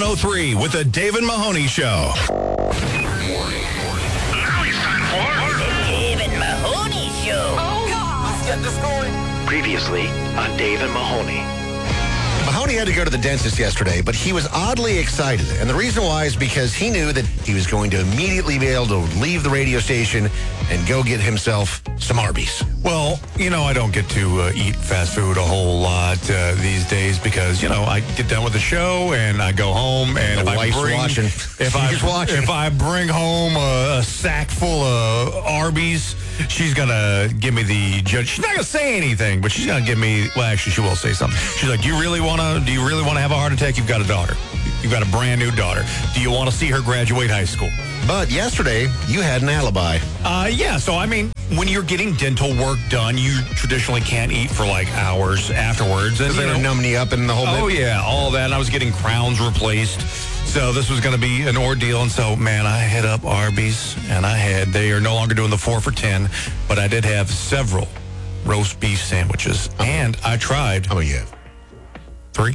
103 with the Dave and Mahoney Show. Now it's time for The Dave and Mahoney Show. Oh, God. Let's get this going. Previously on Dave and Mahoney. Mahoney had to go to the dentist yesterday, but he was oddly excited. And the reason why is because he knew that he was going to immediately be able to leave the radio station and go get himself some Arby's. Well, I don't get to eat fast food a whole lot these days because, I get done with the show and I go home and The wife's watching. If I bring home a sack full of Arby's, she's going to give me the judge. She's not going to say anything, but she's going to give me, well, actually, she will say something. She's like, do you really want to have a heart attack? You've got a daughter. You've got a brand new daughter. Do you want to see her graduate high school? But yesterday, you had an alibi. So when you're getting dental work done, you traditionally can't eat for like hours afterwards. Because they were numbing you up and the whole bit. Oh, yeah, all that. And I was getting crowns replaced. So this was going to be an ordeal. And so, man, I hit up Arby's, and they are no longer doing the 4 for $10, but I did have several roast beef sandwiches. And I tried. How many you have? 3.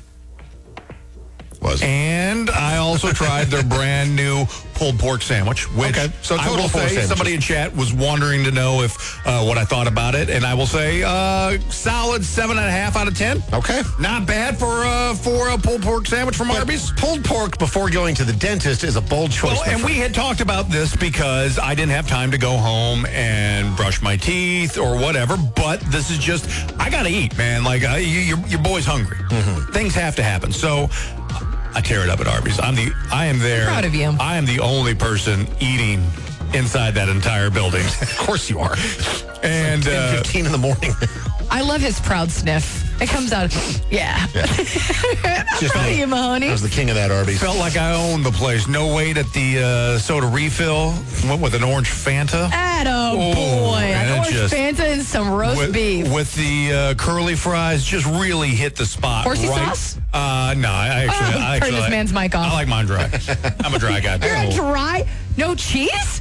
And I also tried their brand new pulled pork sandwich, which so I will say somebody in chat was wondering to know if what I thought about it, and I will say solid 7.5 out of 10. Okay, not bad for a pulled pork sandwich from Arby's. Pulled pork before going to the dentist is a bold choice. Well, and we had talked about this because I didn't have time to go home and brush my teeth or whatever. But this is just I gotta eat, man. Like your boy's hungry. Mm-hmm. Things have to happen. So I tear it up at Arby's. I am there. I'm proud of you. I am the only person eating inside that entire building. Of course you are. And like 10:15 in the morning. I love his proud sniff. It comes out. Yeah. I'm proud of you, Mahoney. I was the king of that Arby's. Felt like I owned the place. No wait at the soda refill. Went with an orange Fanta. Boy. An orange Fanta and some roast beef. With the curly fries, just really hit the spot. Horsey sauce? No, I actually turn this man's mic off. I like mine dry. I'm a dry guy. You're dry? No cheese?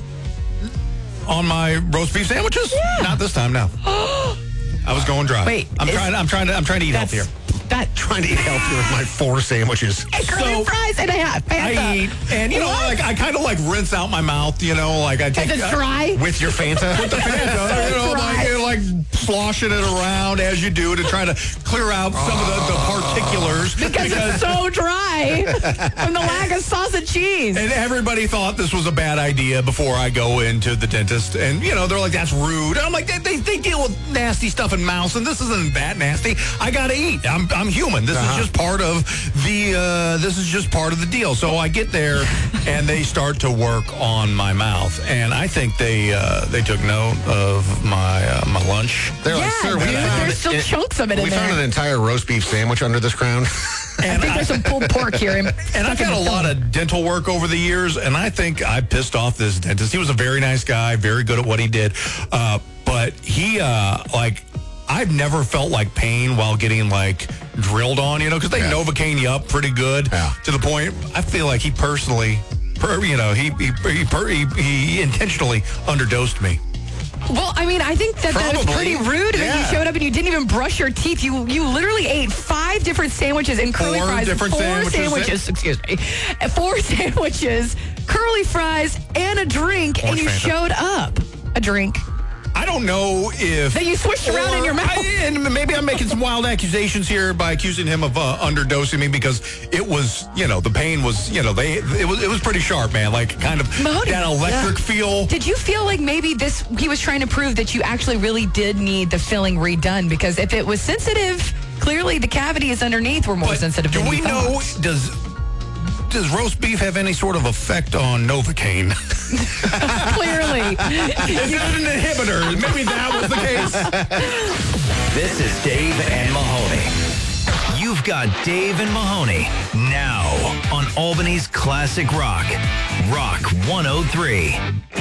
On my roast beef sandwiches? Yeah. Not this time, no. I was going dry. Wait, I'm trying to eat healthier. Trying to eat healthier with my 4 sandwiches. Curly fries and a half. I eat, and I kind of rinse out my mouth. I take. Is it dry? With your Fanta? With the Fanta, like sloshing it around as you do to try to clear out some of the particulars. Because it's so dry from the lack of sauce and cheese. And everybody thought this was a bad idea before I go into the dentist. And, they're like, that's rude. And I'm like, they deal with nasty stuff in mouths, and this isn't that nasty. I got to eat. I'm human. This is just part of the deal. So I get there, and they start to work on my mouth. And I think they took note of my lunch. They're like, sir, there's still chunks of it in there. We found an entire roast beef sandwich under this crown. I think there's some pulled pork here. And I've got a lot of dental work over the years, and I think I pissed off this dentist. He was a very nice guy, very good at what he did. But he, I've never felt like pain while getting drilled on, because they Novocaine you up pretty good to the point. I feel like he personally, he intentionally underdosed me. Well, I think that was pretty rude. Yeah. You showed up and you didn't even brush your teeth. You literally ate 5 different sandwiches and curly fries. 4 sandwiches, excuse me. 4 sandwiches, curly fries, and a drink, and you showed up. A drink. I don't know if... That you swished around in your mouth. And maybe I'm making some wild accusations here by accusing him of underdosing me because it was, the pain was, it was pretty sharp, man. Mahoney, that electric feel. Did you feel like maybe he was trying to prove that you actually really did need the filling redone? Because if it was sensitive, clearly the cavities underneath were more sensitive than you thought. Does roast beef have any sort of effect on Novocaine? Clearly. Is it an inhibitor? Maybe that was the case. This is Dave and Mahoney. You've got Dave and Mahoney now on Albany's Classic Rock. Rock 103.